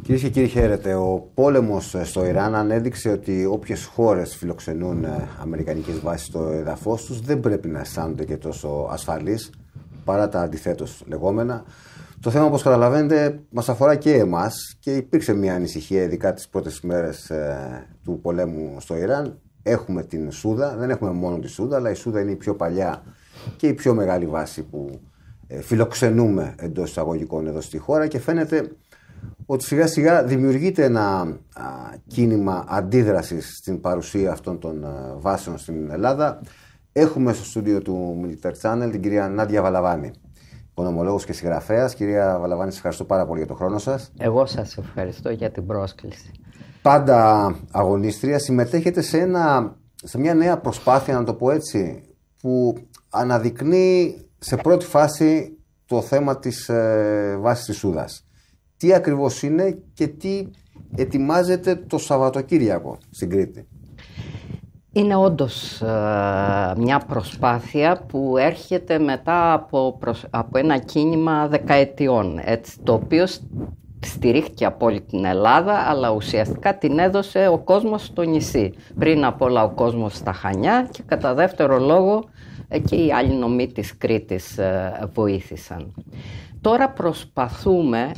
Κυρίες και κύριοι, χαίρετε. Ο πόλεμος στο Ιράν ανέδειξε ότι όποιες χώρες φιλοξενούν αμερικανικές βάσεις στο έδαφος τους δεν πρέπει να αισθάνονται και τόσο ασφαλείς, παρά τα αντιθέτως λεγόμενα. Το θέμα, όπως καταλαβαίνετε, μας αφορά και εμάς και υπήρξε μια ανησυχία, ειδικά τις πρώτες μέρες του πολέμου στο Ιράν. Έχουμε την Σούδα, δεν έχουμε μόνο τη Σούδα, αλλά η Σούδα είναι η πιο παλιά και η πιο μεγάλη βάση που φιλοξενούμε εντός εισαγωγικών εδώ στη χώρα και φαίνεται ότι σιγά σιγά δημιουργείται ένα κίνημα αντίδρασης στην παρουσία αυτών των βάσεων στην Ελλάδα. Έχουμε στο στούντιο του Military Channel την κυρία Νάντια Βαλαβάνη, οικονομολόγος και συγγραφέας. Κυρία Βαλαβάνη, σας ευχαριστώ πάρα πολύ για τον χρόνο σας. Εγώ σας ευχαριστώ για την πρόσκληση. Πάντα αγωνίστρια, συμμετέχετε σε μια νέα προσπάθεια, να το πω έτσι, που αναδεικνύει σε πρώτη φάση το θέμα της βάσης της Σούδας. Τι ακριβώς είναι και τι ετοιμάζεται το Σαββατοκύριακο στην Κρήτη? Είναι όντως μια προσπάθεια που έρχεται μετά από ένα κίνημα δεκαετιών, έτσι, το οποίο στηρίχθηκε από όλη την Ελλάδα, αλλά ουσιαστικά την έδωσε ο κόσμος στο νησί. Πριν απ' όλα ο κόσμος στα Χανιά και κατά δεύτερο λόγο και οι άλλοι νομοί της Κρήτης βοήθησαν. Τώρα προσπαθούμε,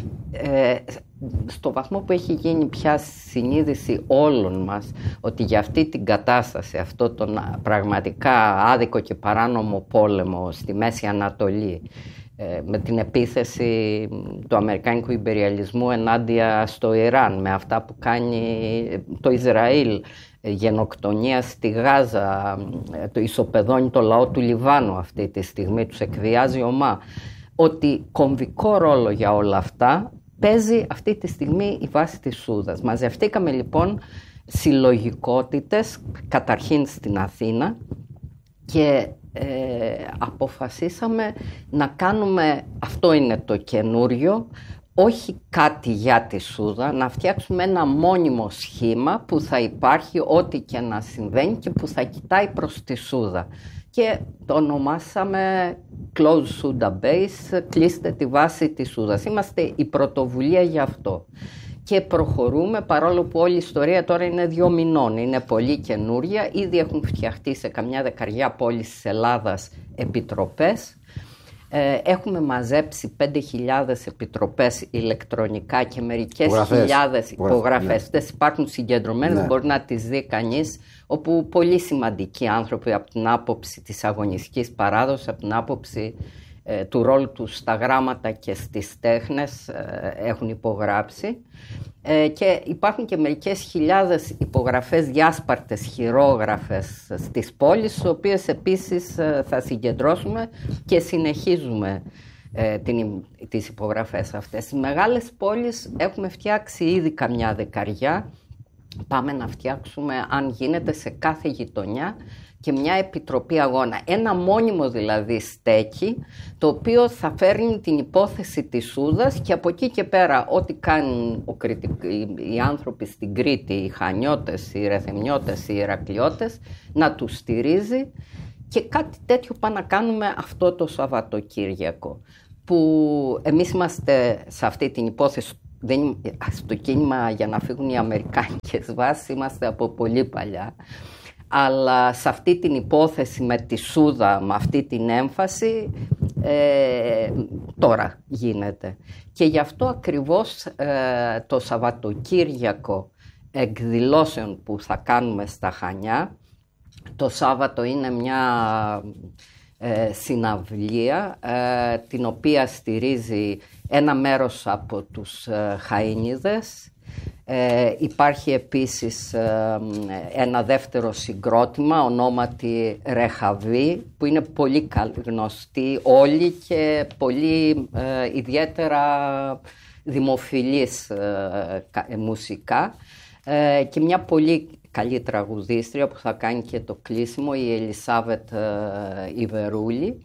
στο βαθμό που έχει γίνει πια συνείδηση όλων μας, ότι για αυτή την κατάσταση, αυτό τον πραγματικά άδικο και παράνομο πόλεμο στη Μέση Ανατολή, με την επίθεση του αμερικάνικου ιμπεριαλισμού ενάντια στο Ιράν, με αυτά που κάνει το Ισραήλ, γενοκτονία στη Γάζα, το ισοπεδώνει το λαό του Λιβάνου αυτή τη στιγμή, τους εκβιάζει ομά, ότι κομβικό ρόλο για όλα αυτά παίζει αυτή τη στιγμή η βάση της Σούδας. Μαζευτήκαμε λοιπόν συλλογικότητες, καταρχήν στην Αθήνα, και αποφασίσαμε να κάνουμε, αυτό είναι το καινούριο, όχι κάτι για τη Σούδα, να φτιάξουμε ένα μόνιμο σχήμα που θα υπάρχει ό,τι και να συμβαίνει και που θα κοιτάει προς τη Σούδα. Και το ονομάσαμε Close Suda Base, κλείστε τη βάση της Σούδας. Είμαστε η πρωτοβουλία για αυτό. Και προχωρούμε, παρόλο που όλη η ιστορία τώρα είναι 2 μηνών, είναι πολύ καινούρια. Ήδη έχουν φτιαχτεί σε καμιά δεκαριά πόλεις της Ελλάδας επιτροπές. Έχουμε μαζέψει 5.000 επιτροπές ηλεκτρονικά και μερικές χιλιάδες υπογραφές. Αυτές υπάρχουν συγκεντρωμένες, μπορεί να τις δει κανείς, όπου πολύ σημαντικοί άνθρωποι από την άποψη της αγωνιστικής παράδοσης, από την άποψη του ρόλου τους στα γράμματα και στις τέχνες έχουν υπογράψει, και υπάρχουν και μερικές χιλιάδες υπογραφές διάσπαρτες, χειρόγραφες στις πόλεις, τις οποίες επίσης θα συγκεντρώσουμε και συνεχίζουμε τις υπογραφές αυτές. Στις μεγάλες πόλεις έχουμε φτιάξει ήδη καμιά δεκαριά. Πάμε να φτιάξουμε, αν γίνεται, σε κάθε γειτονιά και μια επιτροπή αγώνα. Ένα μόνιμο δηλαδή στέκι, το οποίο θα φέρνει την υπόθεση της Σούδας, και από εκεί και πέρα ό,τι κάνουν οι άνθρωποι στην Κρήτη, οι Χανιώτες, οι Ρεθεμιώτες, οι Ηρακλειώτες, να τους στηρίζει. Και κάτι τέτοιο πάμε να κάνουμε αυτό το Σαββατοκύριακο, που εμείς είμαστε σε αυτή την υπόθεση. Στο κίνημα για να φύγουν οι αμερικάνικες βάσεις είμαστε από πολύ παλιά, αλλά σε αυτή την υπόθεση με τη Σούδα, με αυτή την έμφαση, τώρα γίνεται. Και γι' αυτό ακριβώς το Σαββατοκύριακο εκδηλώσεων που θα κάνουμε στα Χανιά, το Σάββατο είναι μια συναυλία την οποία στηρίζει ένα μέρος από τους Χαΐνιδες. Υπάρχει επίσης ένα δεύτερο συγκρότημα ονόματι Ρεχαβή, που είναι πολύ γνωστοί όλοι και πολύ ιδιαίτερα δημοφιλής μουσικά, και μια πολύ καλή τραγουδίστρια που θα κάνει και το κλείσιμο, η Ελισάβετ Ιβερούλη.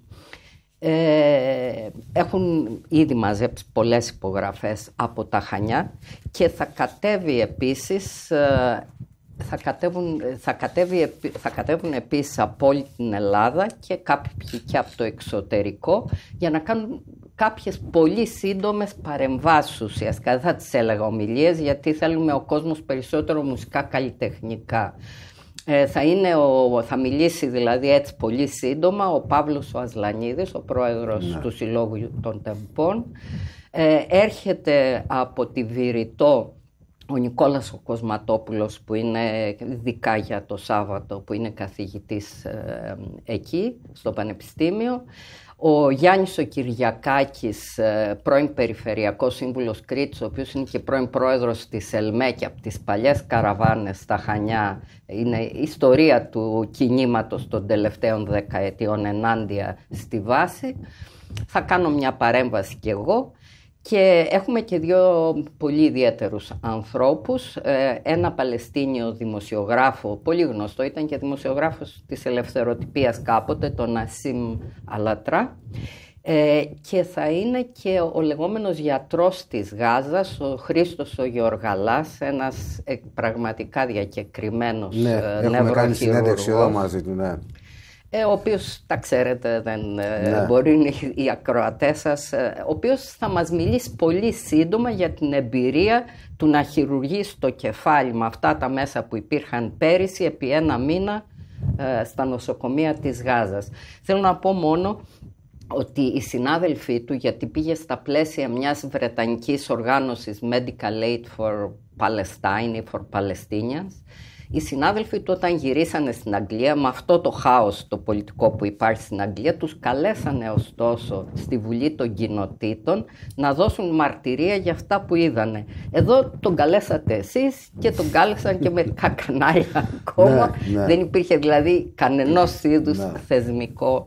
Έχουν ήδη μαζέψει πολλές υπογραφές από τα Χανιά και θα κατέβει επίσης θα κατέβουν επίσης από όλη την Ελλάδα και κάποιοι και από το εξωτερικό για να κάνουν κάποιες πολύ σύντομες παρεμβάσεις ουσιαστικά. Δεν θα τις έλεγα ομιλίες, γιατί θέλουμε ο κόσμος περισσότερο μουσικά καλλιτεχνικά. Θα μιλήσει δηλαδή έτσι πολύ σύντομα ο Παύλος ο Ασλανίδης, ο πρόεδρος του Συλλόγου των Τεμπών. Έρχεται από τη Βηρητό ο Νικόλας ο Κοσματόπουλος, που είναι ειδικά για το Σάββατο, που είναι καθηγητής εκεί στο Πανεπιστήμιο. Ο Γιάννης ο Κυριακάκης, πρώην Περιφερειακός Σύμβουλος Κρήτης, ο οποίος είναι και πρώην πρόεδρος της ΕΛΜΕ και από τις παλιές καραβάνες στα Χανιά. Είναι ιστορία του κινήματος των τελευταίων δεκαετιών ενάντια στη βάση. Θα κάνω μια παρέμβαση κι εγώ. Και έχουμε και δύο πολύ ιδιαίτερους ανθρώπους. Ένα Παλαιστίνιο δημοσιογράφο, πολύ γνωστό, ήταν και δημοσιογράφος της Ελευθεροτυπίας κάποτε, τον Νασίμ Αλατρά. Και θα είναι και ο λεγόμενος γιατρός της Γάζας, ο Χρήστος ο Γεωργαλάς, ένας πραγματικά διακεκριμένος νευροχειρουργός. Έχουμε κάνει συνέντευξη εδώ μαζί του, ναι. Ο οποίος, τα ξέρετε, δεν μπορεί, είναι οι ακροατές σας, ο οποίος θα μας μιλήσει πολύ σύντομα για την εμπειρία του να χειρουργεί στο κεφάλι με αυτά τα μέσα που υπήρχαν πέρυσι επί 1 μήνα στα νοσοκομεία της Γάζας. Θέλω να πω μόνο ότι οι συνάδελφοί του, γιατί πήγε στα πλαίσια μιας βρετανικής οργάνωσης Medical Aid for Palestine ή for Palestinians, οι συνάδελφοι του όταν γυρίσανε στην Αγγλία, με αυτό το χάος το πολιτικό που υπάρχει στην Αγγλία, τους καλέσανε ωστόσο στη Βουλή των Κοινοτήτων να δώσουν μαρτυρία για αυτά που είδανε. Εδώ τον καλέσατε εσείς και τον κάλεσαν και μερικά κανάλια ακόμα. Δεν υπήρχε δηλαδή κανενός είδους θεσμικό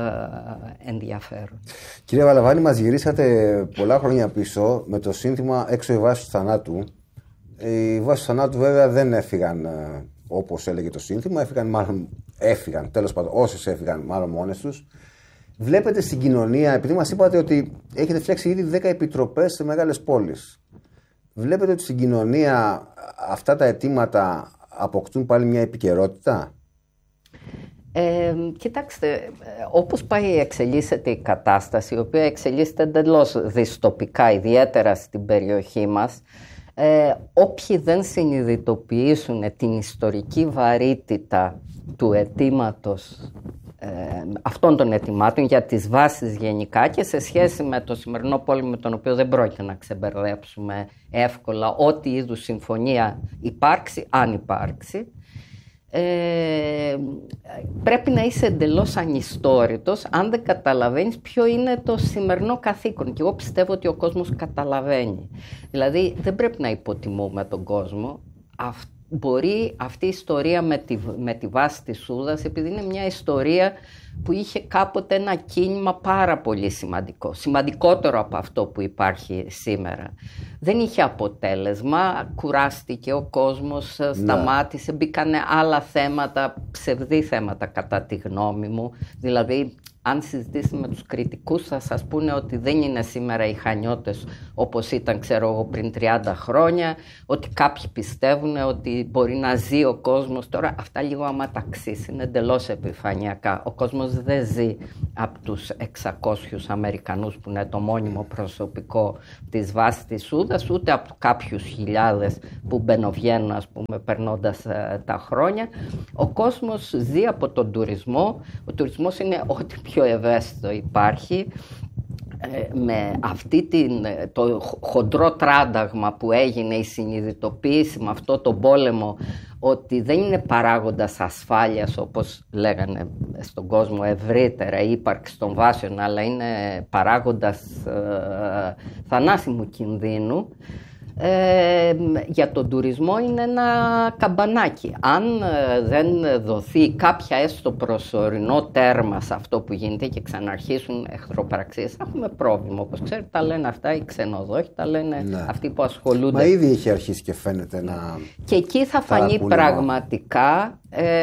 ενδιαφέρον. Κύριε Βαλαβάνη, μας γυρίσατε πολλά χρόνια πίσω με το σύνθημα «Έξω η βάση του θανάτου». Οι βάσεις του θανάτου βέβαια δεν έφυγαν όπως έλεγε το σύνθημα, έφυγαν τέλος πάντων, όσες έφυγαν μάλλον μόνες τους. Βλέπετε στην κοινωνία, επειδή μας είπατε ότι έχετε φτιάξει ήδη 10 επιτροπές σε μεγάλες πόλεις, βλέπετε ότι στην κοινωνία αυτά τα αιτήματα αποκτούν πάλι μια επικαιρότητα? Κοιτάξτε, όπως πάει εξελίσσεται η κατάσταση, η οποία εξελίσσεται εντελώς δυστοπικά, ιδιαίτερα στην περιοχή μας, όποιοι δεν συνειδητοποιήσουν την ιστορική βαρύτητα του αιτήματος, αυτών των αιτημάτων για τις βάσεις γενικά και σε σχέση με το σημερινό πόλεμο, με τον οποίο δεν πρόκειται να ξεμπερδέψουμε εύκολα ό,τι είδους συμφωνία υπάρξει, αν υπάρξει, πρέπει να είσαι εντελώς ανιστόρητος αν δεν καταλαβαίνεις ποιο είναι το σημερινό καθήκον. Και εγώ πιστεύω ότι ο κόσμος καταλαβαίνει. Δηλαδή δεν πρέπει να υποτιμούμε τον κόσμο. Μπορεί αυτή η ιστορία με τη βάση της Σούδας, επειδή είναι μια ιστορία που είχε κάποτε ένα κίνημα πάρα πολύ σημαντικό, σημαντικότερο από αυτό που υπάρχει σήμερα. Δεν είχε αποτέλεσμα, κουράστηκε ο κόσμος, σταμάτησε, μπήκανε άλλα θέματα, ψευδή θέματα κατά τη γνώμη μου. Δηλαδή, αν συζητήσετε με τους κριτικούς θα σας πούνε ότι δεν είναι σήμερα οι Χανιώτες όπως ήταν, ξέρω εγώ, πριν 30 χρόνια, ότι κάποιοι πιστεύουν ότι μπορεί να ζει ο κόσμος τώρα. Αυτά λίγο άμα ταξίσει, είναι εντελώς επιφανειακά. Ο κόσμος δεν ζει από τους 600 Αμερικανούς που είναι το μόνιμο προσωπικό της βάσης της Σούδας, ούτε από κάποιους χιλιάδες που μπαινοβγαίνουν, ας πούμε, περνώντας τα χρόνια. Ο κόσμος ζει από τον τουρισμό. Ο τουρισμός είναι ό,τι πιο ευαίσθητο υπάρχει. Με το χοντρό τράνταγμα που έγινε, η συνειδητοποίηση με αυτό το πόλεμο ότι δεν είναι παράγοντας ασφάλειας όπως λέγανε στον κόσμο ευρύτερα η ύπαρξη των βάσεων, αλλά είναι παράγοντας θανάσιμου κινδύνου. Για τον τουρισμό είναι ένα καμπανάκι. Αν δεν δοθεί κάποια έστω προσωρινό τέρμα σε αυτό που γίνεται και ξαναρχίσουν εχθροπραξίες, θα έχουμε πρόβλημα. Όπως ξέρετε, τα λένε αυτά οι ξενοδόχοι, τα λένε αυτοί που ασχολούνται. Μα ήδη έχει αρχίσει και φαίνεται να... Και εκεί θα φανεί πραγματικά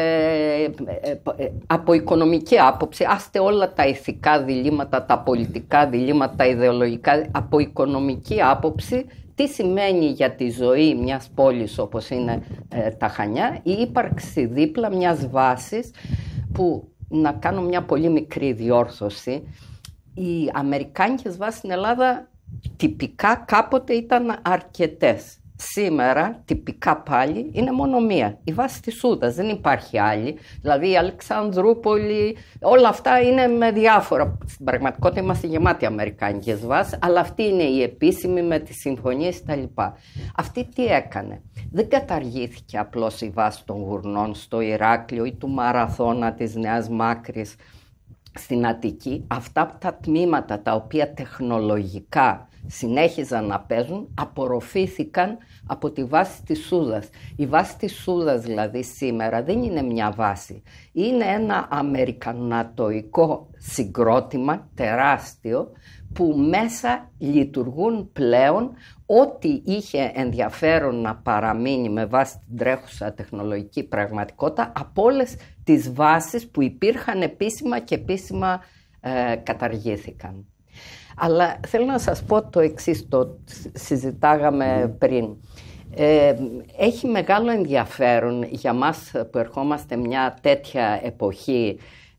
από οικονομική άποψη, άστε όλα τα ηθικά διλήμματα, τα πολιτικά διλήμματα, τα ιδεολογικά, από οικονομική άποψη τι σημαίνει για τη ζωή μιας πόλης όπως είναι τα Χανιά η ύπαρξη δίπλα μιας βάσης που, να κάνω μια πολύ μικρή διόρθωση, οι αμερικάνικες βάσεις στην Ελλάδα τυπικά κάποτε ήταν αρκετές. Σήμερα, τυπικά πάλι, είναι μόνο μία. Η βάση της Σούδας, δεν υπάρχει άλλη. Δηλαδή η Αλεξανδρούπολη, όλα αυτά είναι με διάφορα. Στην πραγματικότητα είμαστε γεμάτοι αμερικάνικες βάσεις, αλλά αυτή είναι η επίσημη με τις συμφωνίες κτλ. Αυτή τι έκανε? Δεν καταργήθηκε απλώς η βάση των Γουρνών στο Ηράκλειο ή του Μαραθώνα της Νέας Μάκρης στην Αττική. Αυτά τα τμήματα τα οποία τεχνολογικά συνέχιζαν να παίζουν, απορροφήθηκαν από τη βάση της Σούδας. Η βάση της Σούδας δηλαδή σήμερα δεν είναι μια βάση. Είναι ένα αμερικανατοϊκό συγκρότημα τεράστιο που μέσα λειτουργούν πλέον ό,τι είχε ενδιαφέρον να παραμείνει με βάση την τρέχουσα τεχνολογική πραγματικότητα από όλες τις βάσεις που υπήρχαν επίσημα και επίσημα καταργήθηκαν. Αλλά θέλω να σας πω το εξής, το συζητάγαμε πριν. Έχει μεγάλο ενδιαφέρον για μας που ερχόμαστε μια τέτοια εποχή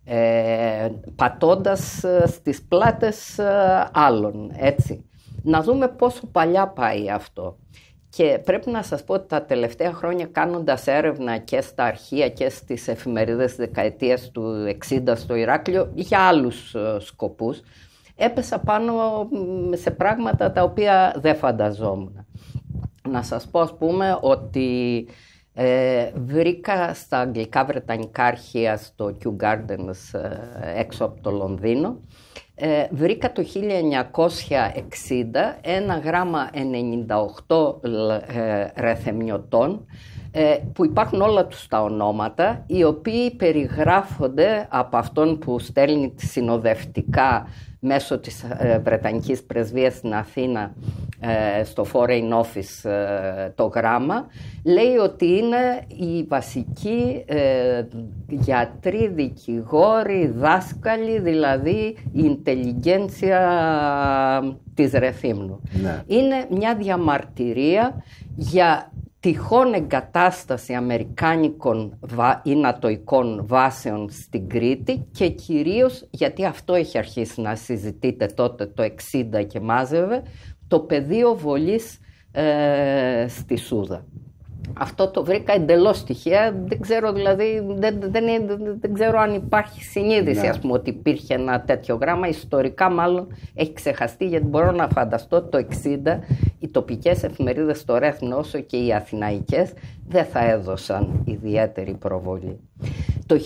πατώντας στις πλάτες άλλων, έτσι. Να δούμε πόσο παλιά πάει αυτό. Και πρέπει να σας πω ότι τα τελευταία χρόνια κάνοντας έρευνα και στα αρχεία και στις εφημερίδες δεκαετίας του 60 στο Ηράκλειο για άλλους σκοπούς, έπεσα πάνω σε πράγματα τα οποία δεν φανταζόμουν. Να σας πω, ας πούμε, ότι βρήκα στα αγγλικά βρετανικά αρχεία στο Kew Gardens έξω από το Λονδίνο, βρήκα το 1960 ένα γράμμα 98 ρεθεμιωτών που υπάρχουν όλα τους τα ονόματα, οι οποίοι περιγράφονται από αυτόν που στέλνει συνοδευτικά μέσω της Βρετανικής Πρεσβείας στην Αθήνα στο Foreign Office το γράμμα. Λέει ότι είναι οι βασικοί γιατροί, δικηγόροι, δάσκαλοι, δηλαδή η ιντελιγέντσια της Ρεθύμνου. Ναι. Είναι μια διαμαρτυρία για τυχόν εγκατάσταση αμερικάνικων ή νατοικών βάσεων στην Κρήτη και κυρίως γιατί αυτό έχει αρχίσει να συζητείται τότε το 60 και μάζευε, το πεδίο βολής στη Σούδα. Αυτό το βρήκα εντελώς τυχαία, δεν ξέρω δηλαδή, δεν ξέρω αν υπάρχει συνείδηση, ας πούμε, ότι υπήρχε ένα τέτοιο γράμμα. Ιστορικά μάλλον έχει ξεχαστεί, γιατί μπορώ να φανταστώ το 60 οι τοπικές εφημερίδες στο Ρέθμνο όσο και οι αθηναϊκές δεν θα έδωσαν ιδιαίτερη προβολή. Το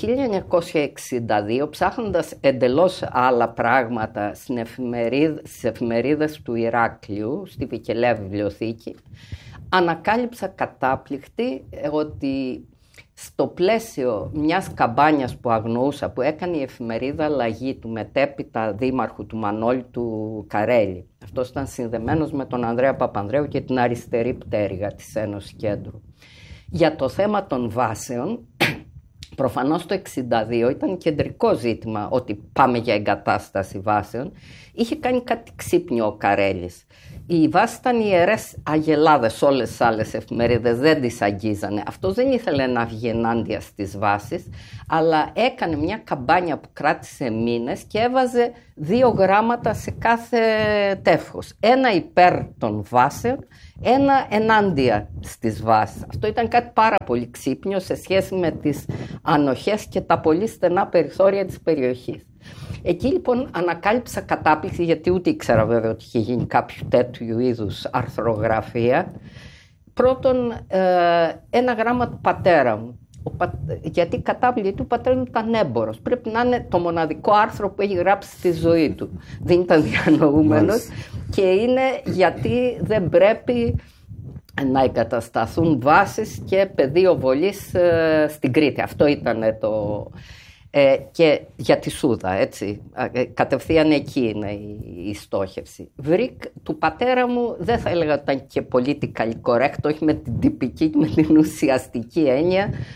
1962, ψάχνοντας εντελώς άλλα πράγματα στις εφημερίδες του Ηράκλειου, στη Βικελαία Βιβλιοθήκη, ανακάλυψα κατάπληκτη ότι στο πλαίσιο μιας καμπάνιας που αγνοούσα, που έκανε η εφημερίδα Αλλαγή του μετέπειτα δήμαρχου του Μανώλη του Καρέλη. Αυτός ήταν συνδεμένος με τον Ανδρέα Παπανδρέου και την αριστερή πτέρυγα της Ένωσης Κέντρου. Για το θέμα των βάσεων, προφανώς το 1962 ήταν κεντρικό ζήτημα ότι πάμε για εγκατάσταση βάσεων. Είχε κάνει κάτι ξύπνιο ο Καρέλης. Οι βάσεις ήταν ιερές αγελάδες, όλες τις άλλες εφημερίδες δεν τις αγγίζανε. Αυτό δεν ήθελε να βγει ενάντια στις βάσεις, αλλά έκανε μια καμπάνια που κράτησε μήνες και έβαζε 2 γράμματα σε κάθε τεύχος. Ένα υπέρ των βάσεων, ένα ενάντια στις βάσεις. Αυτό ήταν κάτι πάρα πολύ ξύπνιο σε σχέση με τις ανοχές και τα πολύ στενά περιθώρια της περιοχής. Εκεί λοιπόν ανακάλυψα κατάπληξη, γιατί ούτε ήξερα βέβαια ότι είχε γίνει κάποιο τέτοιου είδους αρθρογραφία. Πρώτον, ένα γράμμα του πατέρα μου. Γιατί η κατάπληξη του πατέρα μου ήταν έμπορος. Πρέπει να είναι το μοναδικό άρθρο που έχει γράψει στη ζωή του. Δεν ήταν διανοούμενος και είναι γιατί δεν πρέπει να εγκατασταθούν βάσεις και πεδίο βολής στην Κρήτη. Αυτό ήταν το... και για τη Σούδα, έτσι, κατευθείαν εκεί είναι η στόχευση. Του πατέρα μου δεν θα έλεγα ότι ήταν και politically correct, όχι με την τυπική και με την ουσιαστική έννοια,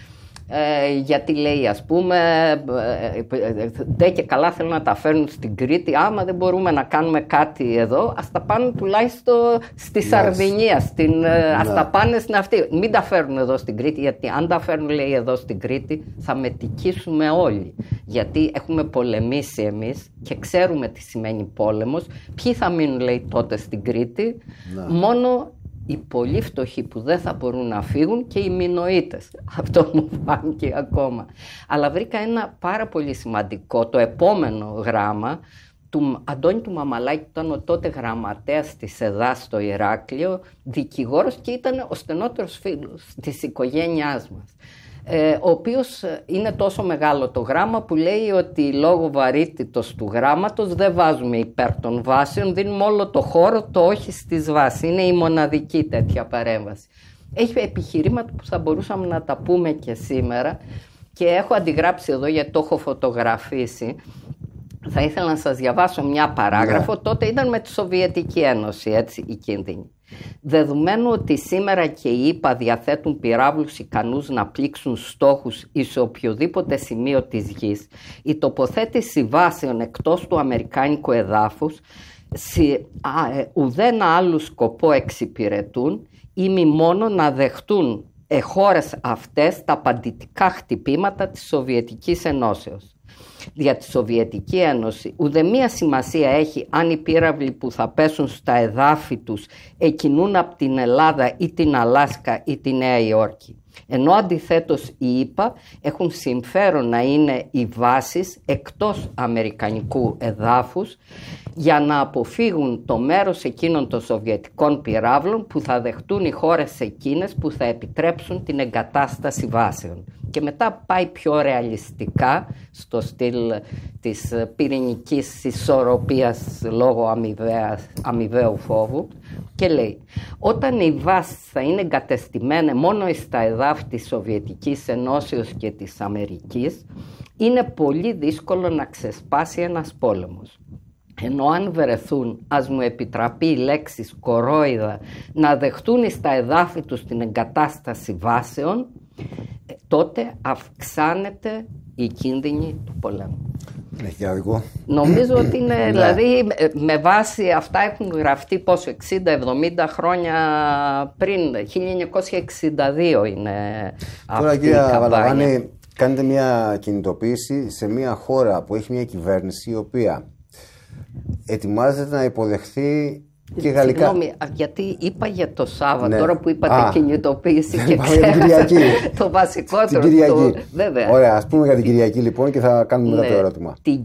γιατί λέει, ας πούμε, δεν και καλά θέλουν να τα φέρνουν στην Κρήτη. Άμα δεν μπορούμε να κάνουμε κάτι εδώ, ας τα πάνε τουλάχιστον στη Σαρδινία, ας τα πάνε στην αυτή. Μην τα φέρουν εδώ στην Κρήτη, γιατί αν τα φέρνουν, λέει, εδώ στην Κρήτη, θα μετικήσουμε όλοι. Γιατί έχουμε πολεμήσει εμείς και ξέρουμε τι σημαίνει πόλεμος. Ποιοι θα μείνουν, λέει, τότε στην Κρήτη? Μόνο οι πολύ φτωχοί που δεν θα μπορούν να φύγουν και οι μινοίτες. Αυτό μου φάνηκε ακόμα. Αλλά βρήκα ένα πάρα πολύ σημαντικό, το επόμενο γράμμα του Αντώνη του Μαμαλάκη, που ήταν ο τότε γραμματέας της ΕΔΑ στο Ηράκλειο, δικηγόρος και ήταν ο στενότερος φίλος της οικογένειάς μας. Ο οποίος είναι τόσο μεγάλο το γράμμα που λέει ότι λόγω βαρύτητος του γράμματος δεν βάζουμε υπέρ των βάσεων, δίνουμε όλο το χώρο το όχι στις βάσεις. Είναι η μοναδική τέτοια παρέμβαση. Έχει επιχειρήματα που θα μπορούσαμε να τα πούμε και σήμερα και έχω αντιγράψει εδώ γιατί το έχω φωτογραφίσει. Θα ήθελα να σας διαβάσω μια παράγραφο. Τότε ήταν με τη Σοβιετική Ένωση, έτσι, η κίνδυνη. Δεδομένου ότι σήμερα και οι ΗΠΑ διαθέτουν πυράβλους ικανούς να πλήξουν στόχους σε οποιοδήποτε σημείο της γης, η τοποθέτηση βάσεων εκτός του αμερικάνικου εδάφους ουδένα άλλου σκοπό εξυπηρετούν ή μη μόνο να δεχτούν χώρες αυτές τα απαντητικά χτυπήματα της Σοβιετικής Ενώσεως. Για τη Σοβιετική Ένωση ουδέμια σημασία έχει αν οι πύραυλοι που θα πέσουν στα εδάφη τους εκκινούν από την Ελλάδα ή την Αλάσκα ή τη Νέα Υόρκη. Ενώ αντιθέτως οι ΗΠΑ έχουν συμφέρον να είναι οι βάσεις εκτός αμερικανικού εδάφους για να αποφύγουν το μέρος εκείνων των σοβιετικών πυράβλων που θα δεχτούν οι χώρες εκείνες που θα επιτρέψουν την εγκατάσταση βάσεων. Και μετά πάει πιο ρεαλιστικά στο στυλ της πυρηνικής ισορροπίας λόγω αμοιβαίου φόβου και λέει: όταν οι βάσεις θα είναι εγκατεστημένες μόνο στα εδάφη της Σοβιετικής Ενώσεως και της Αμερικής, είναι πολύ δύσκολο να ξεσπάσει ένας πόλεμος. Ενώ αν βρεθούν, ας μου επιτραπεί η λέξη κορόιδα, να δεχτούν στα εδάφη τους την εγκατάσταση βάσεων, τότε αυξάνεται η κίνδυνη του πολέμου. Έχει άδικο. Νομίζω ότι είναι, δηλαδή, με βάση αυτά έχουν γραφτεί πόσο, 60-70 χρόνια πριν, 1962 είναι τώρα, αυτή η καμπάνια. Κάνετε μια κινητοποίηση σε μια χώρα που έχει μια κυβέρνηση η οποία ετοιμάζεται να υποδεχθεί και γαλλικά. Συγγνώμη, γιατί είπα για το Σάββατο, ναι. Τώρα που είπατε κινητοποίηση και ξέχασα το βασικότερο. Την Κυριακή. Βέβαια. Ωραία, ας πούμε για την Κυριακή λοιπόν και θα κάνουμε μετά το ερώτημα. Την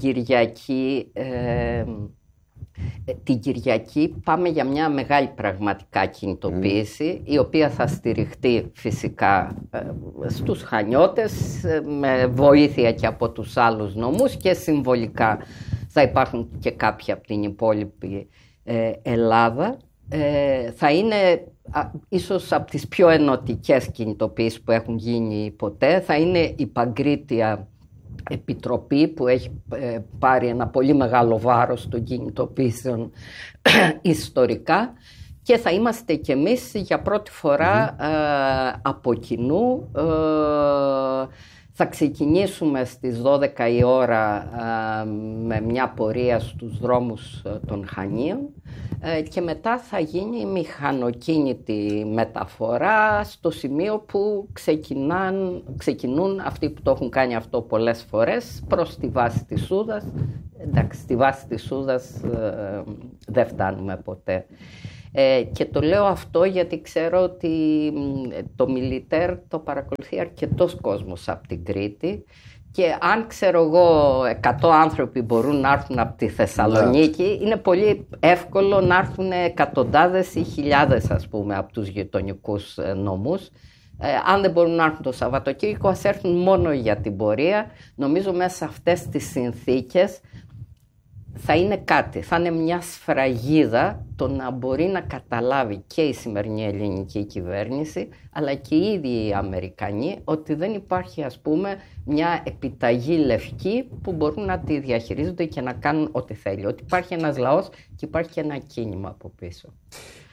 Κυριακή πάμε για μια μεγάλη πραγματικά κινητοποίηση η οποία θα στηριχτεί φυσικά στους Χανιώτες με βοήθεια και από τους άλλους νομούς και συμβολικά θα υπάρχουν και κάποιοι από την υπόλοιπη Ελλάδα. Θα είναι ίσως από τις πιο ενωτικές κινητοποίησεις που έχουν γίνει ποτέ. Θα είναι η Παγκρίτια Επιτροπή που έχει πάρει ένα πολύ μεγάλο βάρος των κινητοποίησεων ιστορικά και θα είμαστε κι εμείς για πρώτη φορά από κοινού. Θα ξεκινήσουμε στις 12 η ώρα με μια πορεία στους δρόμους των Χανίων και μετά θα γίνει η μηχανοκίνητη μεταφορά στο σημείο που ξεκινούν αυτοί που το έχουν κάνει αυτό πολλές φορές προς τη βάση της Σούδας. Εντάξει, στη βάση της Σούδας δεν φτάνουμε ποτέ. Και το λέω αυτό γιατί ξέρω ότι το Μιλιτέρ το παρακολουθεί αρκετός κόσμος από την Κρήτη και αν ξέρω εγώ 100 άνθρωποι μπορούν να έρθουν από τη Θεσσαλονίκη, είναι πολύ εύκολο να έρθουν εκατοντάδες ή χιλιάδες, ας πούμε, από τους γειτονικούς νομούς. Αν δεν μπορούν να έρθουν το Σαββατοκύριακο, ας έρθουν μόνο για την πορεία. Νομίζω μέσα σε αυτές τις συνθήκες θα είναι κάτι, θα είναι μια σφραγίδα το να μπορεί να καταλάβει και η σημερινή ελληνική κυβέρνηση αλλά και οι ίδιοι οι Αμερικανοί ότι δεν υπάρχει, ας πούμε, μια επιταγή λευκή που μπορούν να τη διαχειρίζονται και να κάνουν ό,τι θέλει. Ότι υπάρχει ένας λαός και υπάρχει και ένα κίνημα από πίσω.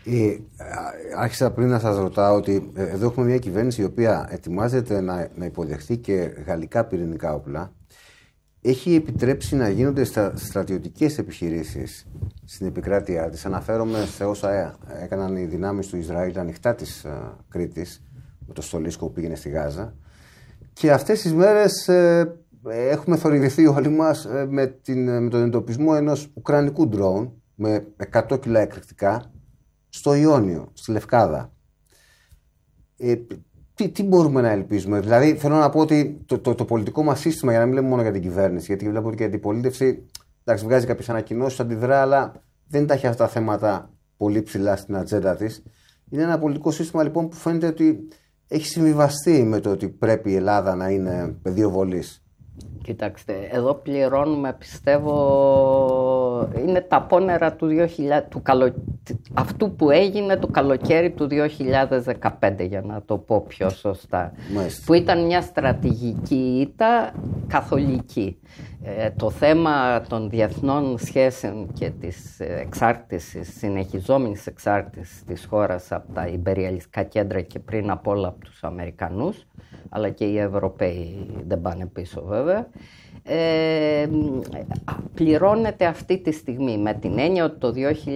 Άρχισα πριν να σας ρωτάω ότι εδώ έχουμε μια κυβέρνηση η οποία ετοιμάζεται να υποδεχθεί και γαλλικά πυρηνικά όπλα. Έχει επιτρέψει να γίνονται στρατιωτικές επιχειρήσεις στην επικράτειά της. Αναφέρομαι σε όσα έκαναν οι δυνάμεις του Ισραήλ ανοιχτά της Κρήτης, με το στολίσκο που πήγαινε στη Γάζα. Και αυτές τις μέρες έχουμε θορυβηθεί όλοι μας με τον εντοπισμό ενός ουκρανικού ντρόουν με 100 κιλά εκρηκτικά στο Ιόνιο, στη Λευκάδα. Τι μπορούμε να ελπίζουμε? Δηλαδή, θέλω να πω ότι το πολιτικό μας σύστημα, για να μην λέμε μόνο για την κυβέρνηση, γιατί βλέπω ότι και η αντιπολίτευση βγάζει κάποιες ανακοινώσεις, αντιδρά, αλλά δεν τα έχει αυτά τα θέματα πολύ ψηλά στην ατζέντα της. Είναι ένα πολιτικό σύστημα λοιπόν που φαίνεται ότι έχει συμβιβαστεί με το ότι πρέπει η Ελλάδα να είναι πεδίο βολής. Κοιτάξτε, εδώ πληρώνουμε, πιστεύω, είναι τα πόνερα του 2000, αυτού που έγινε το καλοκαίρι του 2015, για να το πω πιο σωστά. Μάλιστα. Που ήταν μια στρατηγική ήττα καθολική. Το θέμα των διεθνών σχέσεων και της εξάρτησης, συνεχιζόμενης εξάρτησης της χώρας από τα ιμπεριαλιστικά κέντρα και πριν απ' όλα από τους Αμερικανούς, αλλά και οι Ευρωπαίοι δεν πάνε πίσω βέβαια, πληρώνεται αυτή τη στιγμή με την έννοια ότι το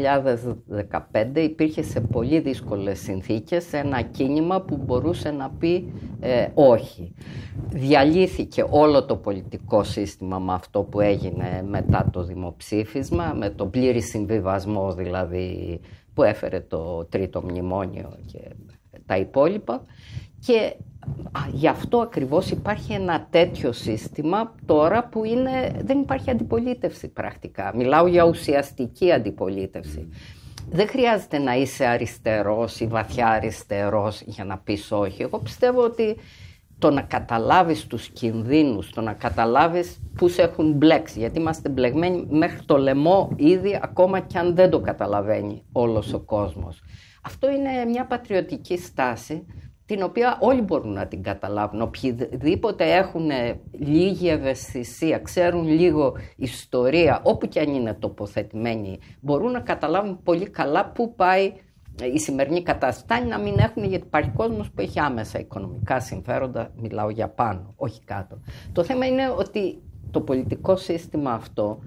2015 υπήρχε σε πολύ δύσκολες συνθήκες ένα κίνημα που μπορούσε να πει όχι. Διαλύθηκε όλο το πολιτικό σύστημα με αυτό που έγινε μετά το δημοψήφισμα, με τον πλήρη συμβιβασμό δηλαδή που έφερε το τρίτο μνημόνιο και τα υπόλοιπα, και γι' αυτό ακριβώς υπάρχει ένα τέτοιο σύστημα τώρα που δεν υπάρχει αντιπολίτευση πρακτικά. Μιλάω για ουσιαστική αντιπολίτευση. Δεν χρειάζεται να είσαι αριστερός ή βαθιά αριστερός για να πεις όχι. Εγώ πιστεύω ότι το να καταλάβεις τους κινδύνους, το να καταλάβεις πού σε έχουν μπλέξει, γιατί είμαστε μπλεγμένοι μέχρι το λαιμό ήδη, ακόμα και αν δεν το καταλαβαίνει όλος ο κόσμος. Αυτό είναι μια πατριωτική στάση, την οποία όλοι μπορούν να την καταλάβουν. Οποιοι έχουν λίγη ευαισθησία, ξέρουν λίγο ιστορία, όπου και αν είναι τοποθετημένοι, μπορούν να καταλάβουν πολύ καλά πού πάει η σημερινή κατάσταση. Φτάνει να μην έχουν, γιατί υπάρχει κόσμος που έχει άμεσα οικονομικά συμφέροντα, μιλάω για πάνω, όχι κάτω. Το θέμα είναι ότι το πολιτικό σύστημα αυτό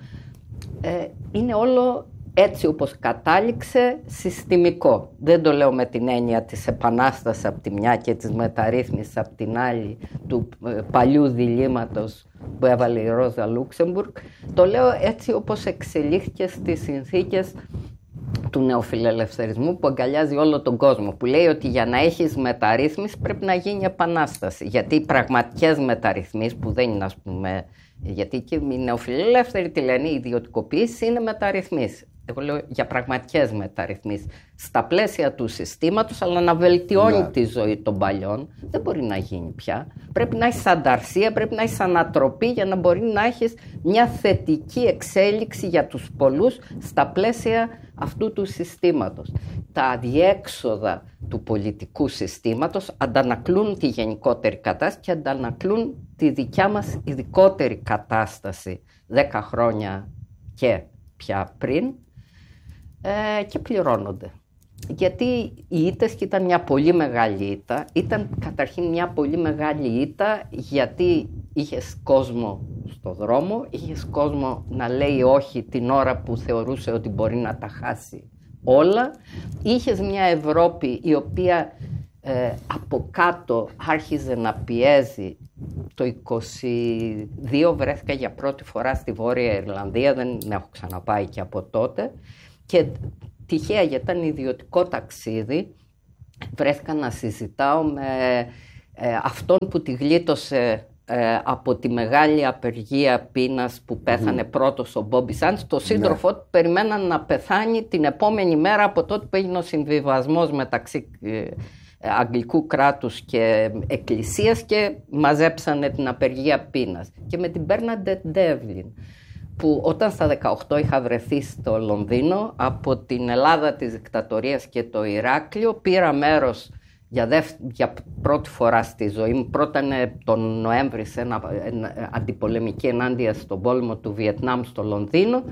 είναι όλο έτσι όπως κατάληξε συστημικό. Δεν το λέω με την έννοια της επανάστασης από τη μια και της μεταρρύθμισης από την άλλη, του παλιού διλήμματος που έβαλε η Ρόζα Λούξεμπουργκ. Το λέω έτσι όπως εξελίχθηκε στις συνθήκες του νεοφιλελευθερισμού που αγκαλιάζει όλο τον κόσμο, που λέει ότι για να έχεις μεταρρύθμιση πρέπει να γίνει επανάσταση. Γιατί οι πραγματικές μεταρρυθμίσεις, που δεν είναι, ας πούμε, γιατί και οι νεοφιλελεύθεροι τι λένε, η ιδιωτικοποίηση είναι μεταρρυθμίσεις. Εγώ λέω για πραγματικές μεταρρυθμίσεις στα πλαίσια του συστήματος, αλλά να βελτιώνει τη ζωή των παλιών. Δεν μπορεί να γίνει πια. Πρέπει να έχεις ανταρσία, πρέπει να έχεις ανατροπή για να μπορεί να έχεις μια θετική εξέλιξη για τους πολλούς στα πλαίσια αυτού του συστήματος. Τα αδιέξοδα του πολιτικού συστήματος αντανακλούν τη γενικότερη κατάσταση και αντανακλούν τη δικιά μας ειδικότερη κατάσταση 10 χρόνια και πια πριν, και πληρώνονται. Γιατί οι ήττες, και ήταν μια πολύ μεγάλη ήττα, ήταν καταρχήν μια πολύ μεγάλη ήττα γιατί είχες κόσμο στο δρόμο, είχες κόσμο να λέει όχι την ώρα που θεωρούσε ότι μπορεί να τα χάσει όλα, είχες μια Ευρώπη η οποία από κάτω άρχιζε να πιέζει. Το 22 βρέθηκα για πρώτη φορά στη Βόρεια Ιρλανδία, δεν έχω ξαναπάει και από τότε, και τυχαία, γιατί ήταν ιδιωτικό ταξίδι, βρέθηκα να συζητάω με αυτόν που τη γλίτωσε από τη μεγάλη απεργία πείνας που πέθανε πρώτος ο Μπόμπι Σάντς, το σύντροφό του περιμέναν να πεθάνει την επόμενη μέρα από τότε που έγινε ο συμβιβασμός μεταξύ Αγγλικού κράτους και εκκλησίας και μαζέψανε την απεργία πείνας. Και με την Μπέρναντετ Ντέβλιν, που όταν στα 18 είχα βρεθεί στο Λονδίνο από την Ελλάδα της δικτατορίας και το Ηράκλειο, πήρα μέρος για πρώτη φορά στη ζωή μου. Πρώτα τον Νοέμβρη σε ένα αντιπολεμική ενάντια στον πόλεμο του Βιετνάμ στο Λονδίνο,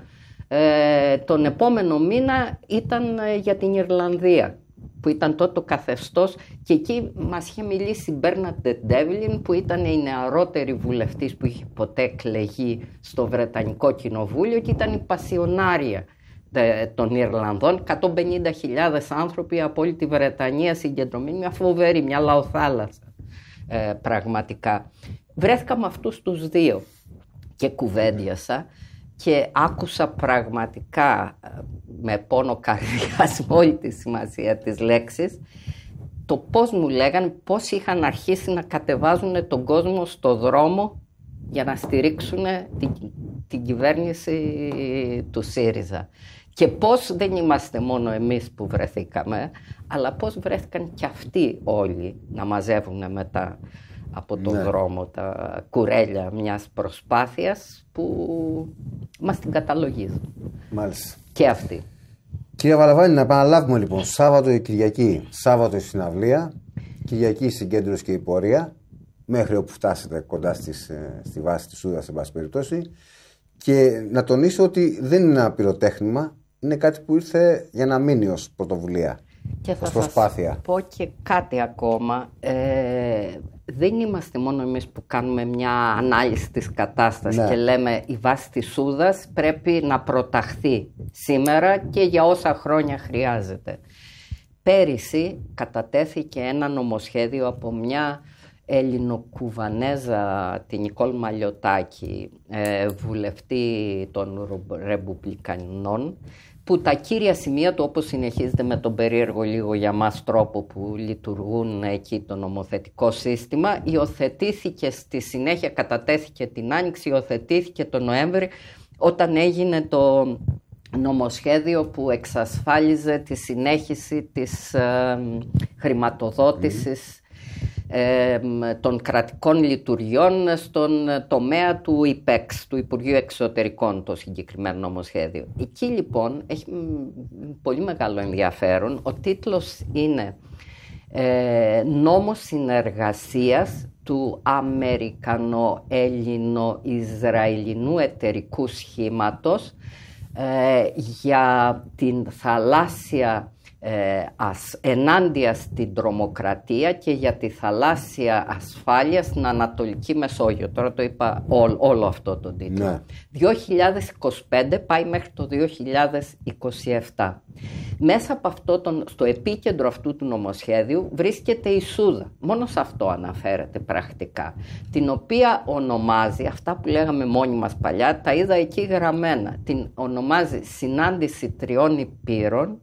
τον επόμενο μήνα ήταν για την Ιρλανδία, που ήταν τότε το καθεστώς, και εκεί μας είχε μιλήσει η Μπέρναντετ Ντέβλιν, που ήταν η νεαρότερη βουλευτής που είχε ποτέ εκλεγεί στο Βρετανικό Κοινοβούλιο και ήταν η πασιονάρια των Ιρλανδών. 150.000 άνθρωποι από όλη τη Βρετανία συγκεντρωμένοι, μια φοβερή, μια λαοθάλασσα πραγματικά. Βρέθηκα με αυτούς τους δύο και κουβέντιασα και άκουσα πραγματικά με πόνο καρδιάς, με όλη τη σημασία της λέξης, το πώς μου λέγανε πώς είχαν αρχίσει να κατεβάζουν τον κόσμο στο δρόμο για να στηρίξουν την κυβέρνηση του ΣΥΡΙΖΑ. Και πώς δεν είμαστε μόνο εμείς που βρεθήκαμε, αλλά πώς βρέθηκαν και αυτοί όλοι να μαζεύουν μετά από τον δρόμο τα κουρέλια μιας προσπάθειας που μας την καταλογίζουν. Μάλιστα. Και αυτοί. Κύριε Βαλαβάνη, να επαναλάβουμε λοιπόν, Σάββατο η Κυριακή, Σάββατο η συναυλία, Κυριακή η συγκέντρωση και η πορεία, μέχρι όπου φτάσετε κοντά στη βάση της Σούδας, σε πάση περιπτώσει. Και να τονίσω ότι δεν είναι ένα πυροτέχνημα, είναι κάτι που ήρθε για να μείνει ως πρωτοβουλία, και ως προσπάθεια. Θα πω και κάτι ακόμα. Δεν είμαστε μόνο εμείς που κάνουμε μια ανάλυση της κατάστασης και λέμε η βάση της Σούδας πρέπει να προταχθεί σήμερα και για όσα χρόνια χρειάζεται. Πέρυσι κατατέθηκε ένα νομοσχέδιο από μια Ελληνοκουβανέζα, την Νικόλ Μαλιωτάκη, βουλευτή των Ρεπουμπλικανών, που τα κύρια σημεία του, όπως συνεχίζεται με τον περίεργο λίγο για μας τρόπο που λειτουργούν εκεί το νομοθετικό σύστημα, υιοθετήθηκε στη συνέχεια, κατατέθηκε την Άνοιξη, υιοθετήθηκε το Νοέμβρη, όταν έγινε το νομοσχέδιο που εξασφάλιζε τη συνέχιση της χρηματοδότησης των κρατικών λειτουργιών στον τομέα του ΙΠΕΞ, του Υπουργείου Εξωτερικών, το συγκεκριμένο νομοσχέδιο. Εκεί λοιπόν έχει πολύ μεγάλο ενδιαφέρον. Ο τίτλος είναι «Νόμος συνεργασίας του Αμερικανο-Έλληνο-Ισραηλινού εταιρικού σχήματος για την θαλάσσια ενάντια στην τρομοκρατία και για τη θαλάσσια ασφάλεια στην Ανατολική Μεσόγειο». Τώρα το είπα όλο αυτό το τίτλο. 2025 πάει μέχρι το 2027. Μέσα από αυτό, στο επίκεντρο αυτού του νομοσχέδιου βρίσκεται η Σούδα. Μόνο σε αυτό αναφέρεται πρακτικά. Την οποία ονομάζει, αυτά που λέγαμε μόνοι μας παλιά, τα είδα εκεί γραμμένα. Την ονομάζει συνάντηση τριών υπήρων,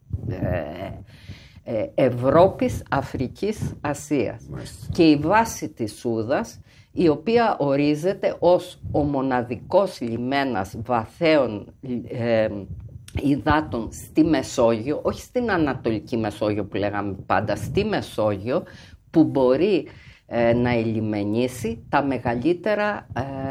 Ευρώπης, Αφρικής, Ασίας. Και η βάση της Σούδας, η οποία ορίζεται ως ο μοναδικός λιμένας βαθέων υδάτων στη Μεσόγειο, όχι στην Ανατολική Μεσόγειο που λέγαμε πάντα, στη Μεσόγειο, που μπορεί να ελιμενήσει τα μεγαλύτερα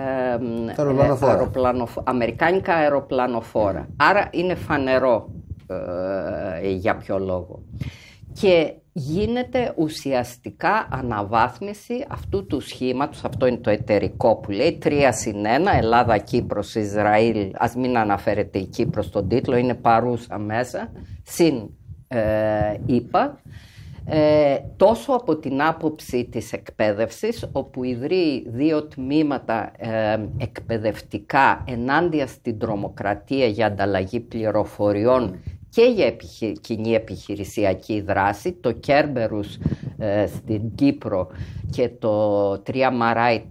αμερικάνικα αεροπλανοφόρα. Άρα είναι φανερό για ποιο λόγο. Και γίνεται ουσιαστικά αναβάθμιση αυτού του σχήματος, αυτό είναι το εταιρικό που λέει 3+1, Ελλάδα, Κύπρος, Ισραήλ, ας μην αναφέρεται η Κύπρος στον τίτλο, είναι παρούσα μέσα, συν ΙΠΑ, τόσο από την άποψη της εκπαίδευσης, όπου ιδρύει 2 τμήματα εκπαιδευτικά ενάντια στην τρομοκρατία για ανταλλαγή πληροφοριών και για κοινή επιχειρησιακή δράση, το Κέρμπερους στην Κύπρο και το Τρία Μαράιτ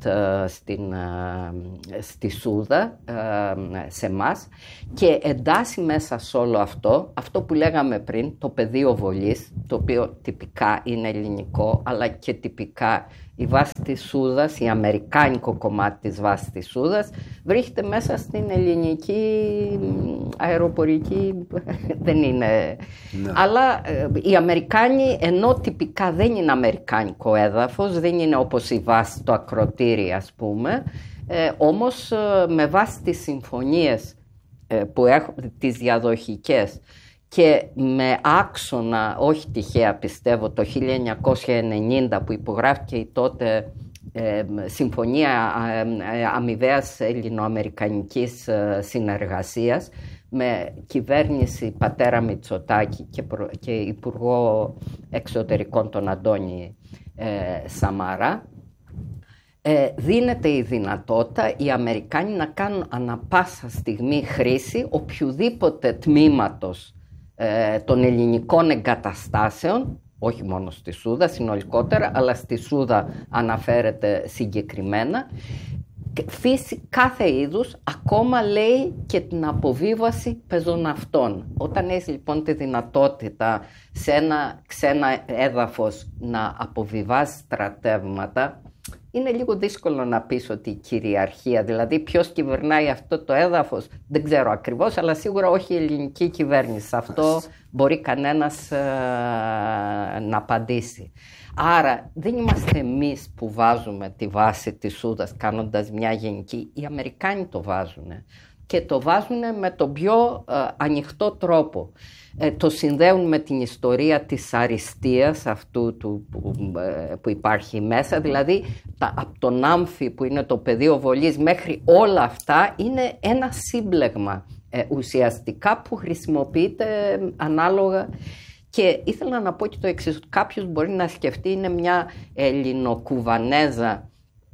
στη Σούδα, σε μας, και εντάσσει μέσα σε όλο αυτό που λέγαμε πριν, το πεδίο βολής, το οποίο τυπικά είναι ελληνικό, αλλά και τυπικά η βάση της Σούδας, η αμερικάνικο κομμάτι της βάσης της Σούδας, βρίσκεται μέσα στην ελληνική αεροπορική, δεν είναι. Αλλά οι Αμερικάνοι, ενώ τυπικά δεν είναι αμερικάνικο έδαφος, δεν είναι όπως η βάση το ακροτήρι ας πούμε, όμως με βάση τις συμφωνίες που έχουν, τις διαδοχικές, και με άξονα, όχι τυχαία πιστεύω, το 1990 που υπογράφηκε η τότε συμφωνία αμοιβαίας ελληνοαμερικανικής συνεργασίας με κυβέρνηση πατέρα Μητσοτάκη και Υπουργό Εξωτερικών τον Αντώνη Σαμαρά, δίνεται η δυνατότητα οι Αμερικάνοι να κάνουν ανα πάσα στιγμή χρήση οποιοδήποτε τμήματος των ελληνικών εγκαταστάσεων, όχι μόνο στη Σούδα συνολικότερα, αλλά στη Σούδα αναφέρεται συγκεκριμένα, φύση κάθε είδους, ακόμα λέει και την αποβίβαση πεζοναυτών. Όταν έχει λοιπόν τη δυνατότητα σε ένα ξένα έδαφος να αποβιβάζει στρατεύματα, είναι λίγο δύσκολο να πεις ότι η κυριαρχία, δηλαδή ποιος κυβερνάει αυτό το έδαφος, δεν ξέρω ακριβώς, αλλά σίγουρα όχι η ελληνική κυβέρνηση. Σε αυτό μπορεί κανένας να απαντήσει. Άρα δεν είμαστε εμείς που βάζουμε τη βάση της Σούδας κάνοντας μια γενική, οι Αμερικάνοι το βάζουν και το βάζουν με τον πιο ανοιχτό τρόπο. Το συνδέουν με την ιστορία της αριστείας αυτού που υπάρχει μέσα, δηλαδή από τον Άμφη που είναι το πεδίο βολής μέχρι όλα αυτά είναι ένα σύμπλεγμα ουσιαστικά που χρησιμοποιείται ανάλογα. Και ήθελα να πω και το εξής, κάποιος μπορεί να σκεφτεί είναι μια Ελληνοκουβανέζα,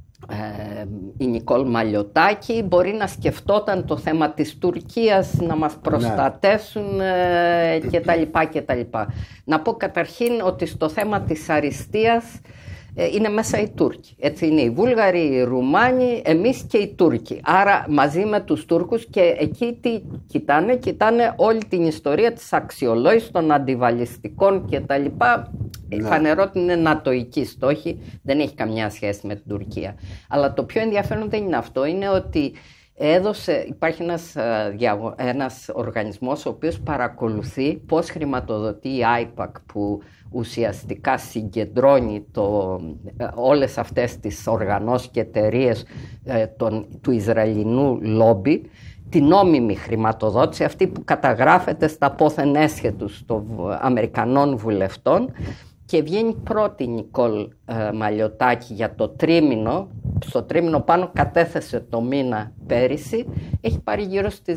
η Νικόλ Μαλιωτάκη, μπορεί να σκεφτόταν το θέμα της Τουρκίας να μας προστατεύσουν και τα λοιπά. Να πω καταρχήν ότι στο θέμα της αριστείας είναι μέσα οι Τούρκοι. Έτσι είναι οι Βούλγαροι, οι Ρουμάνοι, εμείς και οι Τούρκοι. Άρα μαζί με τους Τούρκους και εκεί τι κοιτάνε όλη την ιστορία της αξιολόγησης των αντιβαλιστικών και τα λοιπά. Φανερό ότι είναι νατοϊκή στόχη, δεν έχει καμιά σχέση με την Τουρκία. Αλλά το πιο ενδιαφέρον δεν είναι αυτό, είναι ότι υπάρχει ένας οργανισμός ο οποίος παρακολουθεί πώς χρηματοδοτεί η IPAC, που ουσιαστικά συγκεντρώνει όλες αυτές τις οργανώσεις και εταιρείες του Ισραηλινού λόμπι, την νόμιμη χρηματοδότηση, αυτή που καταγράφεται στα πόθεν έσχετους των Αμερικανών βουλευτών, και βγαίνει πρώτη η Νικόλ Μαλιωτάκη για το τρίμηνο. Στο τρίμηνο πάνω κατέθεσε το μήνα πέρυσι, έχει πάρει γύρω στις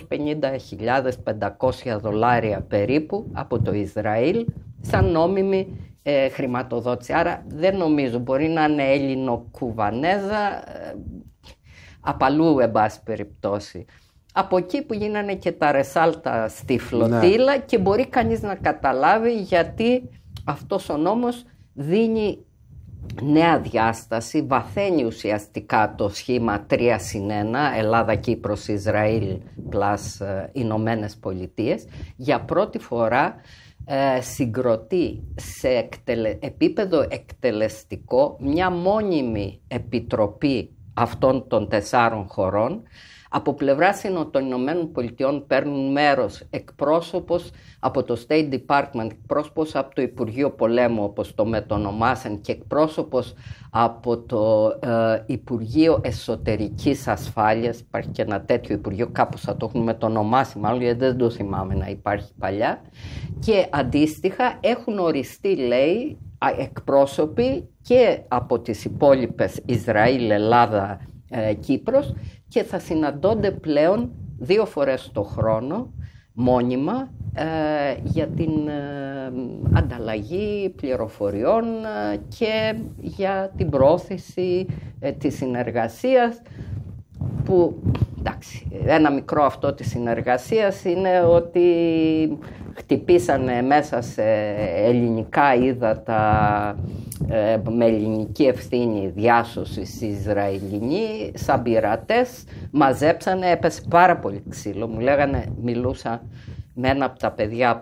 $250.500 περίπου από το Ισραήλ σαν νόμιμη χρηματοδότηση. Άρα δεν νομίζω, μπορεί να είναι Έλληνο-Κουβανέζα, απαλού εν πάση περιπτώσει. Από εκεί που γίνανε και τα ρεσάλτα στη φλωτήλα, και μπορεί κανείς να καταλάβει γιατί αυτός ο νόμος δίνει νέα διάσταση, βαθαίνει ουσιαστικά το σχήμα 3+1, Ελλάδα, Κύπρος, Ισραήλ πλάς Ηνωμένες Πολιτείες. Για πρώτη φορά συγκροτεί σε επίπεδο εκτελεστικό μια μόνιμη επιτροπή αυτών των 4 χωρών. Από πλευράς των Ηνωμένων Πολιτειών παίρνουν μέρος εκπρόσωπος από το State Department, εκπρόσωπος από το Υπουργείο Πολέμου, όπως το μετονομάσαν, και εκπρόσωπος από το Υπουργείο Εσωτερικής Ασφάλειας. Υπάρχει και ένα τέτοιο Υπουργείο, κάπως θα το έχουν μετονομάσει μάλλον, γιατί δεν το θυμάμαι να υπάρχει παλιά. Και αντίστοιχα έχουν οριστεί, λέει, εκπρόσωποι και από τις υπόλοιπες Ισραήλ, Ελλάδα, Κύπρος, και θα συναντώνται πλέον 2 φορές το χρόνο μόνιμα για την ανταλλαγή πληροφοριών και για την πρόθεση της συνεργασίας, που εντάξει, ένα μικρό αυτό της συνεργασίας είναι ότι χτυπήσανε μέσα σε ελληνικά ύδατα με ελληνική ευθύνη διάσωσης Ισραηλινοί, σαν πειρατές, μαζέψανε, έπεσε πάρα πολύ ξύλο. Μου λέγανε, μιλούσα με ένα από τα παιδιά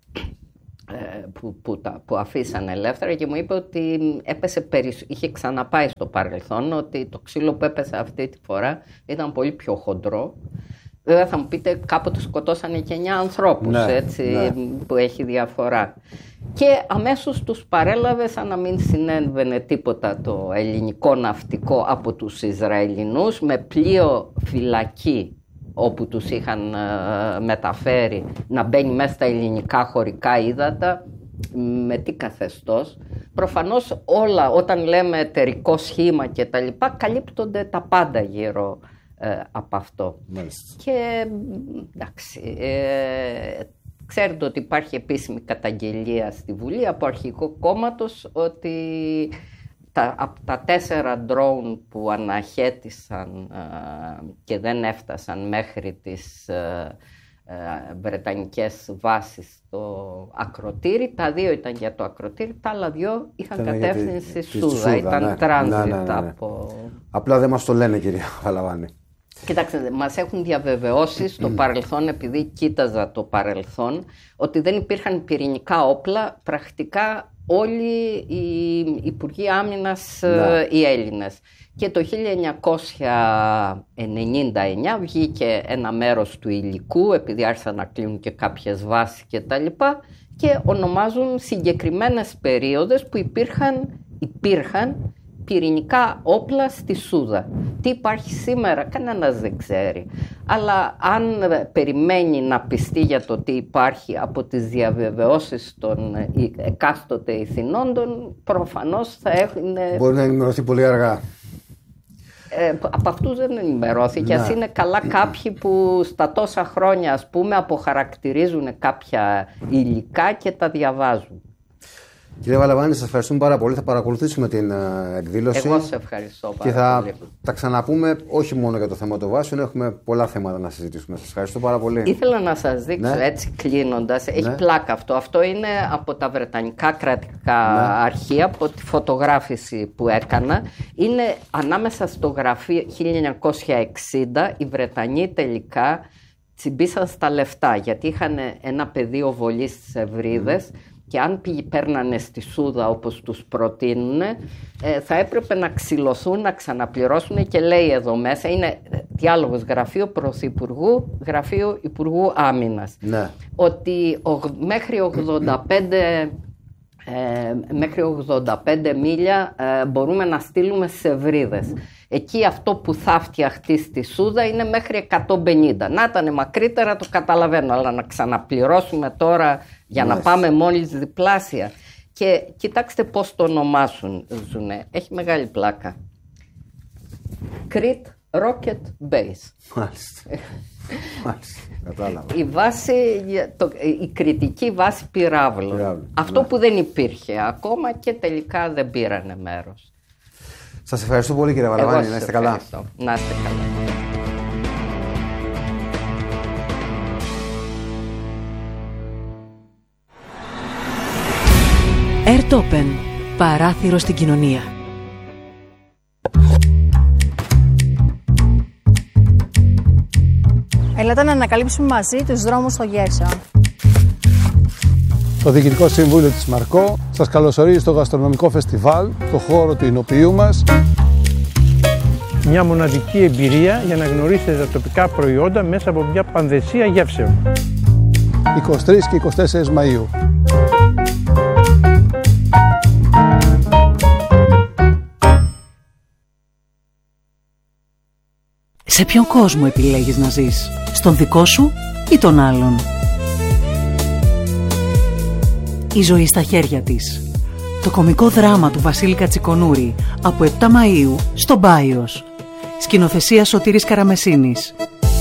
που αφήσανε ελεύθερα και μου είπε ότι είχε ξαναπάει στο παρελθόν, ότι το ξύλο που έπεσε αυτή τη φορά ήταν πολύ πιο χοντρό. Βέβαια θα μου πείτε, κάποτε σκοτώσανε και 9 ανθρώπους, που έχει διαφορά. Και αμέσως τους παρέλαβε σαν να μην συνέβαινε τίποτα το ελληνικό ναυτικό από τους Ισραηλινούς, με πλοίο φυλακή όπου τους είχαν μεταφέρει να μπαίνει μέσα στα ελληνικά χωρικά ύδατα. Με τι καθεστώς? προφανώς όλα, όταν λέμε εταιρικό σχήμα και τα λοιπά, καλύπτονται τα πάντα γύρω από αυτό. Μάλιστα. Και εντάξει, ξέρετε ότι υπάρχει επίσημη καταγγελία στη Βουλή από αρχηγό κόμματος ότι από τα 4 ντρόουν που αναχέτησαν και δεν έφτασαν μέχρι τις βρετανικές βάσεις στο ακροτήρι, τα 2 ήταν για το ακροτήρι, τα άλλα 2 είχαν κατεύθυνση στη Σούδα, ήταν τράνζιτ από... Απλά δεν μας το λένε, κυρία Βαλαβάνη. Κοιτάξτε, μας έχουν διαβεβαιώσει στο παρελθόν, επειδή κοίταζα το παρελθόν, ότι δεν υπήρχαν πυρηνικά όπλα, πρακτικά όλοι οι Υπουργοί Άμυνας οι Έλληνες. Και το 1999 βγήκε ένα μέρος του υλικού, επειδή άρχισαν να κλείνουν και κάποιες βάσεις και τα λοιπά, και ονομάζουν συγκεκριμένες περίοδες που υπήρχαν πυρηνικά όπλα στη Σούδα. Τι υπάρχει σήμερα, κανένας δεν ξέρει. Αλλά αν περιμένει να πιστεί για το τι υπάρχει από τις διαβεβαιώσεις των εκάστοτε ηθινόντων, προφανώς θα έχουν... Μπορεί να ενημερωθεί πολύ αργά. Από αυτούς δεν ενημερώθηκε. Ας είναι καλά κάποιοι που στα τόσα χρόνια, ας πούμε, αποχαρακτηρίζουν κάποια υλικά και τα διαβάζουν. Κύριε Βαλαβάνη, σας ευχαριστούμε πάρα πολύ. Θα παρακολουθήσουμε την εκδήλωση. Εγώ σε ευχαριστώ πάρα και θα πολύ. τα ξαναπούμε όχι μόνο για το θέμα των βάσεων, έχουμε πολλά θέματα να συζητήσουμε. Σας ευχαριστώ πάρα πολύ. Ήθελα να σας δείξω έτσι κλείνοντας. Έχει πλάκα αυτό. Αυτό είναι από τα Βρετανικά κρατικά αρχεία, από τη φωτογράφηση που έκανα. Είναι ανάμεσα στο γραφείο 1960. Οι Βρετανοί τελικά τσιμπήσαν στα λεφτά, γιατί είχαν ένα πεδίο βολής στις Ευρύδες. Και αν παίρνανε στη Σούδα όπως τους προτείνουν, θα έπρεπε να ξυλωθούν, να ξαναπληρώσουν, και λέει εδώ μέσα, είναι διάλογος γραφείο Πρωθυπουργού, γραφείο Υπουργού Άμυνας, ότι μέχρι 85 μίλια μπορούμε να στείλουμε σε Ευρύδες. Εκεί αυτό που θα φτιαχτεί στη Σούδα είναι μέχρι 150. Να ήταν μακρύτερα, το καταλαβαίνω, αλλά να ξαναπληρώσουμε τώρα για να πάμε μόλις διπλάσια. Και κοιτάξτε πώς το ονομάσουν. Έχει μεγάλη πλάκα. Crete Rocket Base. Μάλιστα. Κατάλαβα. Η βάση, η κριτική βάση πυράβλων. Αυτό που δεν υπήρχε ακόμα και τελικά δεν πήρανε μέρος. Σας ευχαριστώ πολύ, κύριε Βαλαβάνη. Να είστε καλά. Να είστε καλά. Airtopen. Παράθυρο στην κοινωνία. Έλατε να ανακαλύψουμε μαζί τους δρόμους των γεύσεων. Το Διοικητικό Συμβούλιο της Μαρκό σας καλωσορίζει στο γαστρονομικό φεστιβάλ, το χώρο του εινοποιείου μας. Μια μοναδική εμπειρία για να γνωρίσετε τα τοπικά προϊόντα μέσα από μια πανδεσία γεύσεων. 23 και 24 Μαΐου. Σε ποιον κόσμο επιλέγεις να ζεις, στον δικό σου ή τον άλλον? Η ζωή στα χέρια της. Το κωμικό δράμα του Βασίλη Κατσικονούρη από 7 Μαΐου στο Μπάιος. Σκηνοθεσία Σωτήρης Καραμεσίνης.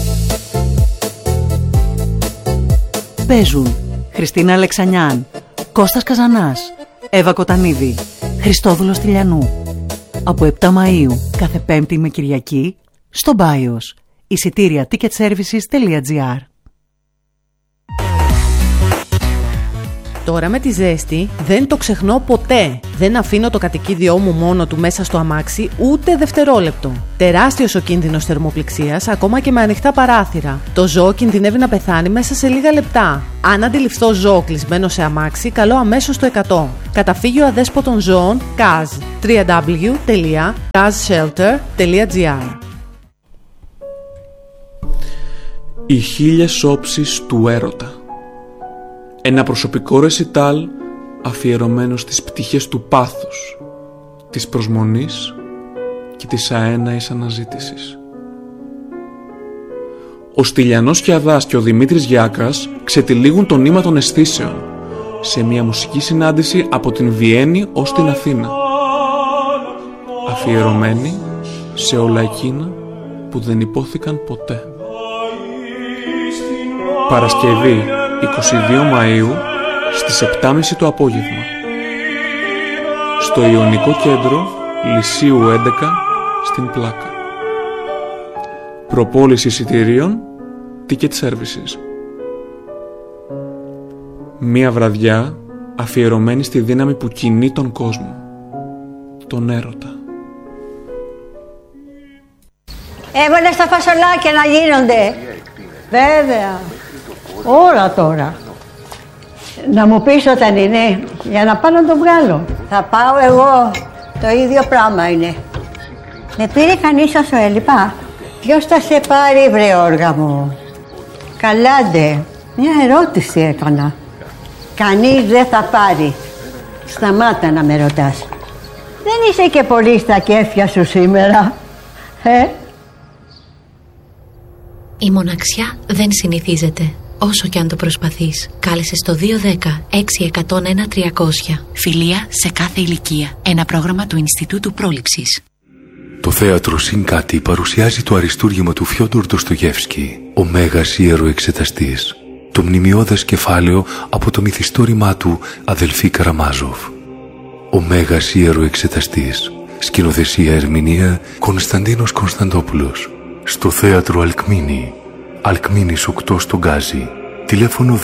Παίζουν Χριστίνα Αλεξανιάν, Κώστας Καζανάς, Εύα Κοτανίδη, Χριστόδουλος Τηλιανού. Από 7 Μαΐου κάθε Πέμπτη με Κυριακή στο Μπάιος. Εισιτήρια ticketservices.gr. Τώρα με τη ζέστη δεν το ξεχνώ ποτέ. Δεν αφήνω το κατοικίδιό μου μόνο του μέσα στο αμάξι ούτε δευτερόλεπτο. Τεράστιος ο κίνδυνος θερμοπληξίας ακόμα και με ανοιχτά παράθυρα. Το ζώο κινδυνεύει να πεθάνει μέσα σε λίγα λεπτά. Αν αντιληφθώ ζώο κλεισμένο σε αμάξι, καλώ αμέσως το 100. Καταφύγιο Αδέσποτων Ζώων CAZ. www.kazshelter.gr. Οι 1000 όψεις του έρωτα. Ένα προσωπικό ρεσιτάλ αφιερωμένο στις πτυχές του πάθους, της προσμονής και της αέναης αναζήτησης. Ο Στυλιανός Κιαδάς και ο Δημήτρης Γιάκας ξετυλίγουν το νήμα των αισθήσεων, σε μια μουσική συνάντηση από την Βιέννη ως την Αθήνα, αφιερωμένη σε όλα εκείνα που δεν υπόθηκαν ποτέ. Παρασκευή 22 Μαΐου στις 7.30 το απόγευμα, στο Ιωνικό Κέντρο Λυσίου 11 στην Πλάκα. Προπόληση εισιτηρίων Ticket Services. Μία βραδιά αφιερωμένη στη δύναμη που κινεί τον κόσμο, τον έρωτα. Έβαλε τα φασολάκια να γίνονται. Βέβαια. Όλα τώρα. Να μου πεις όταν είναι, για να πάω να το βγάλω. Θα πάω εγώ. Το ίδιο πράγμα είναι. Με πήρε κανείς όσο έλειπα. Ποιος θα σε πάρει, βρε όργα μου? Καλάντε. Μια ερώτηση έκανα. Κανείς δεν θα πάρει. Σταμάτα να με ρωτάς. Δεν είσαι και πολύ στα κέφια σου σήμερα. Η μοναξιά δεν συνηθίζεται. Όσο κι αν το προσπαθείς, κάλεσε στο 210-6101-300. Φιλία σε κάθε ηλικία. Ένα πρόγραμμα του Ινστιτούτου Πρόληψης. Το θέατρο Συνκάτι παρουσιάζει το αριστούργημα του Φιόντορ Ντοστογιεύσκη, ο Μέγας Ιεροεξεταστής. Το μνημιώδες κεφάλαιο από το μυθιστόρημά του Αδελφοί Καραμάζοφ. Ο Μέγας Ιεροεξεταστής. Σκηνοθεσία ερμηνεία Κωνσταντίνος Κωνσταντόπουλος. Στο θέατρο Αλκμίνη. Αλκμίνης 8 στο Γκάζι. Τηλέφωνο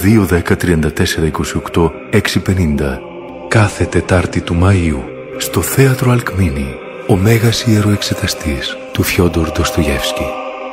210-3428-650. Κάθε Τετάρτη του Μαΐου στο θέατρο Αλκμίνη. Ο Μέγας Ιεροεξεταστής του Φιόντορ Ντοστογιεύσκη.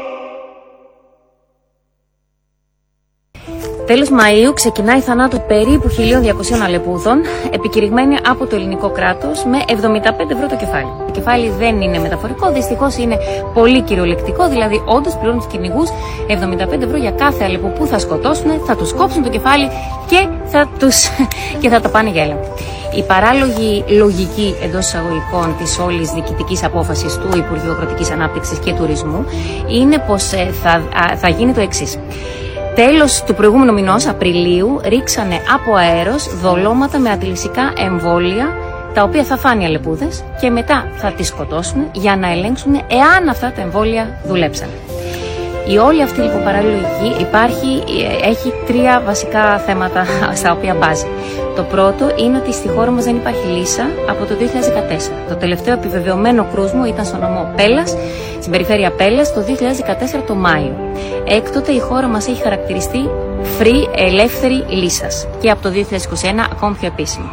Τέλος Μαΐου ξεκινάει θανάτου περίπου 1.200 Αλεπούδων, επικηρυγμένη από το ελληνικό κράτος με 75 ευρώ το κεφάλι. Το κεφάλι δεν είναι μεταφορικό, δυστυχώς είναι πολύ κυριολεκτικό, δηλαδή όντως πληρώνουν τους κυνηγούς 75 ευρώ για κάθε Αλεπού που θα σκοτώσουν, θα τους κόψουν το κεφάλι και θα το πάνε για έλεγχο. Η παράλογη λογική εντός εισαγωγικών της όλης διοικητικής απόφασης του Υπουργείου Αγροτικής Ανάπτυξης και Τουρισμού είναι πως θα γίνει το εξής. Τέλος του προηγούμενου μηνός, Απριλίου, ρίξανε από αέρος δολώματα με αντιλυσικά εμβόλια, τα οποία θα φάνε οι αλεπούδες και μετά θα τις σκοτώσουν για να ελέγξουν εάν αυτά τα εμβόλια δουλέψανε. Η όλη αυτή λοιπόν παράλληλη λογική έχει τρία βασικά θέματα στα οποία μπάζει. Το πρώτο είναι ότι στη χώρα μας δεν υπάρχει λύσα από το 2014. Το τελευταίο επιβεβαιωμένο κρούσμα ήταν στο νομό Πέλλας, στην περιφέρεια Πέλλας, το 2014 το Μάιο. Έκτοτε η χώρα μας έχει χαρακτηριστεί free, ελεύθερη λύσας και από το 2021 ακόμη πιο επίσημη.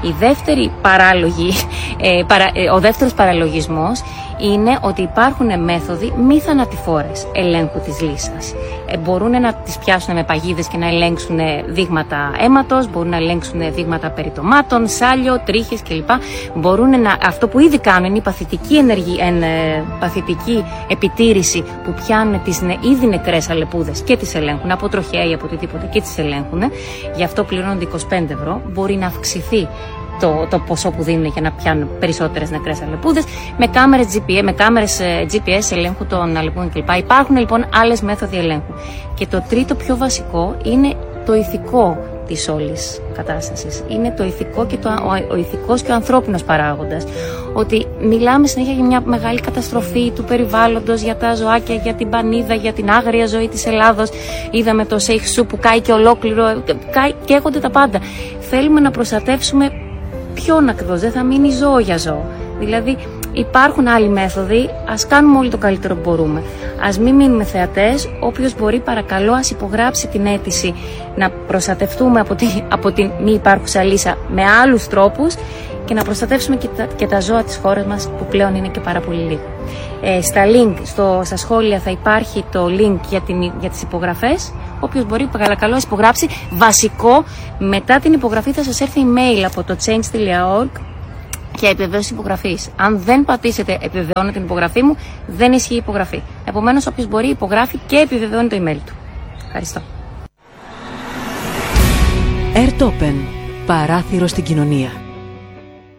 Ο δεύτερος παραλογισμός είναι ότι υπάρχουν μέθοδοι μη θανατηφόρες ελέγχου της λύσας. Μπορούν να τις πιάσουν με παγίδες και να ελέγξουν δείγματα αίματος, μπορούν να ελέγξουν δείγματα περιτομάτων, σάλιο, τρίχες κλπ. Αυτό που ήδη κάνουν είναι η παθητική επιτήρηση που πιάνουν τις ήδη νεκρές αλεπούδες και τις ελέγχουν από τροχέα ή από οτιδήποτε και τις ελέγχουν. Γι' αυτό πληρώνονται 25 ευρώ. Μπορεί να αυξηθεί το ποσό που δίνουν για να πιάνουν περισσότερες νεκρές αλεπούδες με κάμερες GPS ελέγχου των αλεπούδων κλπ. Υπάρχουν λοιπόν άλλες μέθοδοι ελέγχου. Και το τρίτο πιο βασικό είναι το ηθικό της όλης κατάστασης. Είναι το ηθικό και ο ηθικός και ο ανθρώπινος παράγοντας. Ότι μιλάμε συνέχεια για μια μεγάλη καταστροφή του περιβάλλοντος, για τα ζωάκια, για την πανίδα, για την άγρια ζωή της Ελλάδος. Είδαμε το Σέιχ που κάει και ολόκληρο, καίγονται τα πάντα. Θέλουμε να προστατεύσουμε ποιον ακριβώς, δεν θα μείνει ζώο για ζώο. Δηλαδή υπάρχουν άλλοι μέθοδοι, ας κάνουμε όλοι το καλύτερο που μπορούμε. Ας μην μείνουμε θεατές, όποιος μπορεί παρακαλώ ας υπογράψει την αίτηση να προστατευτούμε από την μη υπάρχουσα λύσα με άλλους τρόπους και να προστατεύσουμε και τα ζώα της χώρας μας που πλέον είναι και πάρα πολύ λίγα. Στα σχόλια θα υπάρχει το link για τις υπογραφές. Όποιος μπορεί παρακαλώ ας υπογράψει. Βασικό, μετά την υπογραφή θα σας έρθει email από το change.org και επιβεβαίωση υπογραφής. Αν δεν πατήσετε επιβεβαιώνω την υπογραφή μου, δεν ισχύει η υπογραφή. Επομένως, όποιος μπορεί υπογράφει και επιβεβαιώνει το email του. Ευχαριστώ. Airtopen. Παράθυρο στην κοινωνία.